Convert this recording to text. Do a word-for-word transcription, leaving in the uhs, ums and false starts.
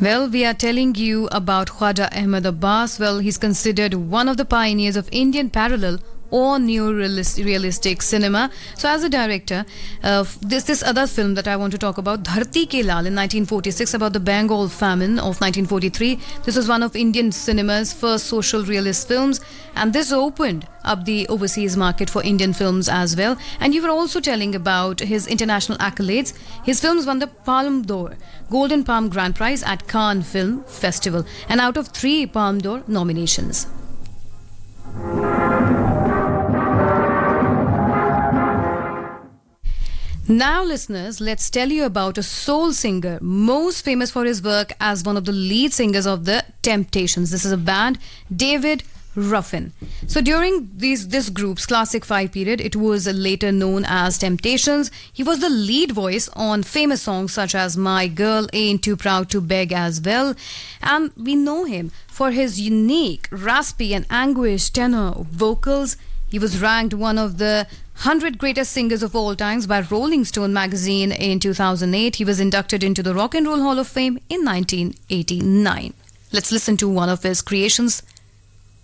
Well, we are telling you about Khwaja Ahmad Abbas. Well, he's considered one of the pioneers of Indian parallel or neo-realistic cinema. So as a director, uh, this this other film that I want to talk about, Dharti Ke Lal in nineteen forty-six, about the Bengal famine of nineteen forty-three. This was one of Indian cinema's first social realist films, and this opened up the overseas market for Indian films as well. And you were also telling about his international accolades. His films won the Palme d'Or, Golden Palm Grand Prize at Cannes Film Festival, and out of three Palme d'Or nominations. Now, listeners, let's tell you about a soul singer most famous for his work as one of the lead singers of the Temptations. This is a band, David Ruffin. So during these this group's classic five period, it was later known as Temptations. He was the lead voice on famous songs such as My Girl, Ain't Too Proud to Beg as well. And we know him for his unique, raspy and anguished tenor vocals. He was ranked one of the one hundred greatest singers of all times by Rolling Stone magazine in two thousand eight. He was inducted into the Rock and Roll Hall of Fame in nineteen eighty-nine. Let's listen to one of his creations,